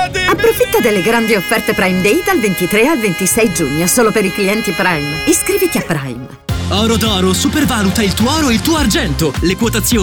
Approfitta delle grandi offerte Prime Day dal 23 al 26 giugno, solo per i clienti Prime. Iscriviti a Prime. Oro d'Oro supervaluta il tuo oro e il tuo argento. Le quotazioni